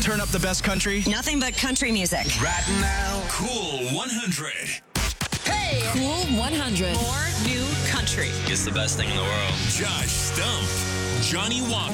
Turn up the best country. Nothing but country music. Right now, Cool 100. Hey! Cool 100. More new country. It's the best thing in the world. Josh Stump, Johnny Walker.